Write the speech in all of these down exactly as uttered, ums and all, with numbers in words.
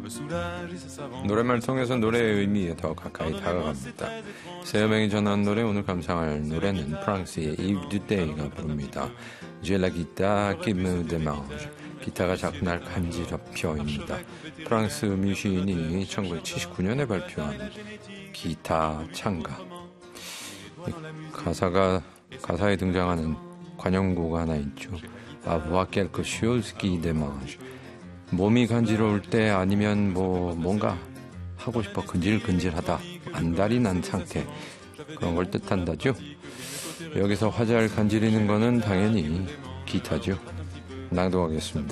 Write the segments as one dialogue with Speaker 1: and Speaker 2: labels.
Speaker 1: 노래말 통해서 노래의 의미에 더 가까이 다가갑니다. 세 명이 전한 노래, 오늘 감상할 노래는 프랑스의 이브 듀데이가 부릅니다. Je la guitare qui me démange. 기타가 자꾸 날 간지럽혀입니다. 프랑스 뮤시인이 천구백칠십구 년에 발표한 기타 창가. 가사가 가사에 등장하는 관용구가 하나 있죠. Avoir quelque chose qui démange. 몸이 간지러울 때 아니면 뭐 뭔가 하고 싶어 근질근질하다, 안달이 난 상태, 그런 걸 뜻한다죠. 여기서 화잘 간지리는 거는 당연히 기타죠. 낭독하겠습니다.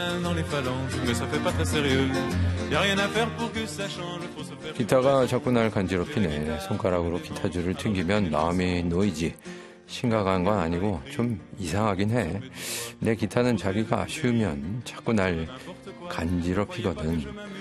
Speaker 1: 기타가 자꾸 날 간지럽히네. 손가락으로 기타줄을 튕기면 마음이 놓이지. 심각한 건 아니고 좀 이상하긴 해. 내 기타는 자기가 아쉬우면 자꾸 날 간지럽히거든.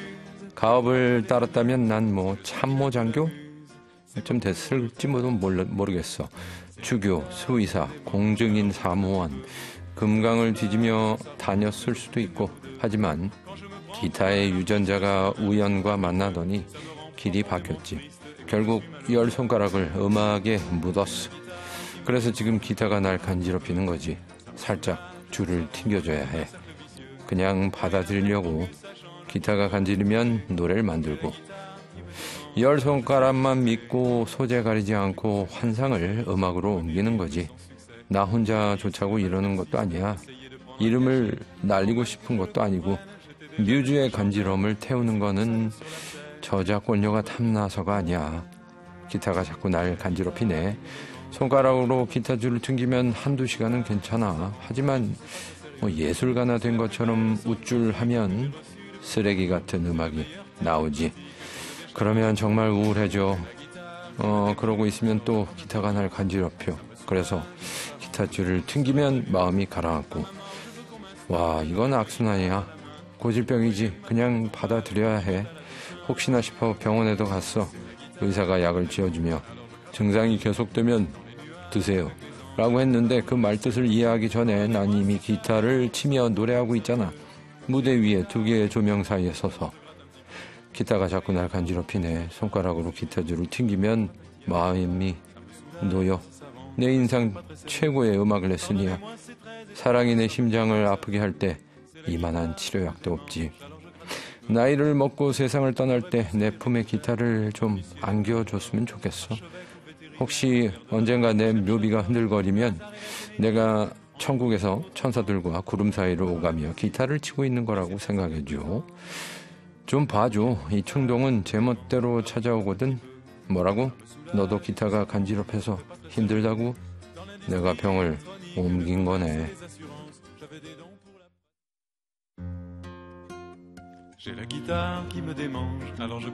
Speaker 1: 가업을 따랐다면 난 뭐 참모 장교? 좀 됐을지 모르겠어. 주교, 수의사, 공증인 사무원, 금강을 뒤지며 다녔을 수도 있고, 하지만 기타의 유전자가 우연과 만나더니 길이 바뀌었지. 결국 열 손가락을 음악에 묻었어. 그래서 지금 기타가 날 간지럽히는 거지. 살짝 줄을 튕겨줘야 해. 그냥 받아들이려고. 기타가 간지르면 노래를 만들고, 열 손가락만 믿고 소재 가리지 않고 환상을 음악으로 옮기는 거지. 나 혼자 좋자고 이러는 것도 아니야. 이름을 날리고 싶은 것도 아니고, 뮤즈의 간지럼을 태우는 거는 저작권료가 탐나서가 아니야. 기타가 자꾸 날 간지럽히네. 손가락으로 기타 줄을 튕기면 한두 시간은 괜찮아. 하지만 뭐 예술가나 된 것처럼 우쭐하면 쓰레기 같은 음악이 나오지. 그러면 정말 우울해져. 어, 그러고 있으면 또 기타가 날 간지럽혀. 그래서 기타 줄을 튕기면 마음이 가라앉고. 와, 이건 악순환이야. 고질병이지. 그냥 받아들여야 해. 혹시나 싶어 병원에도 갔어. 의사가 약을 지어주며 증상이 계속되면 드세요 라고 했는데, 그 말뜻을 이해하기 전에 난 이미 기타를 치며 노래하고 있잖아. 무대 위에 두 개의 조명 사이에 서서. 기타가 자꾸 날 간지럽히네. 손가락으로 기타줄을 튕기면 마음이 놓여. 내 인생 최고의 음악 레슨이야. 사랑이 내 심장을 아프게 할 때 이만한 치료약도 없지. 나이를 먹고 세상을 떠날 때 내 품에 기타를 좀 안겨줬으면 좋겠어. 혹시 언젠가 내 묘비가 흔들거리면 내가 천국에서 천사들과 구름 사이를 오가며 기타를 치고 있는 거라고 생각해줘. 좀 봐줘. 이 충동은 제멋대로 찾아오거든. 뭐라고? 너도 기타가 간지럽해서 힘들다고? 내가 병을 옮긴 거네. J'ai la guitare qui me démange, alors je